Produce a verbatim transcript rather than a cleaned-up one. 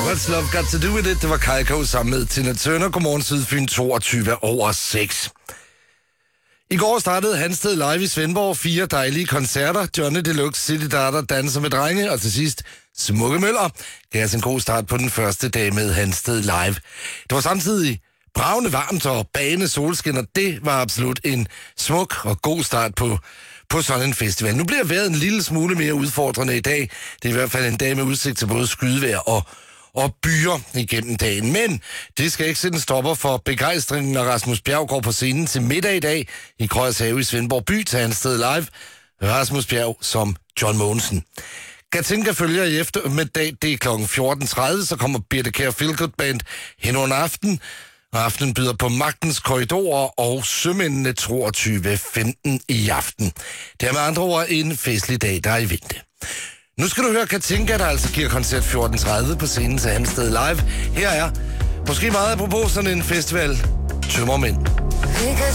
What's Love Got To Do With It? Det var Kaiko sammen med Tina Turner. Godmorgen, Sydfyn, toogtyve over seks. I går startede Hansted Live i Svendborg. Fire dejlige koncerter. Johnny Deluxe, City Darter, Danser med drenge. Og til sidst, Smukke Møller. Det er altså en god start på den første dag med Hansted Live. Det var samtidig bravende varmt og bagende solskin, og det var absolut en smuk og god start på, på sådan en festival. Nu bliver vejret en lille smule mere udfordrende i dag. Det er i hvert fald en dag med udsigt til både skydevejr og og byer igennem dagen. Men det skal ikke sætte en stopper for begejstringen, når Rasmus Bjerg går på scenen til middag i dag i Krøjshave i Svendborg by til Hansted Live. Rasmus Bjerg som John Mogensen. Katinka følger i eftermiddag, det er klokken fjorten tredive, så kommer Birte Kjær Feelgood Band hen under aften. Og aftenen byder på Magtens Korridorer og Sømændene toogtyve femten i aften. Det er med andre ord en festlig dag, der er i vente. Nu skal du høre Katinka, der altså giver koncert fjorten tredive på scenen til Hansted Live. Her er, måske meget apropos sådan en festival, Tømmermænd. Because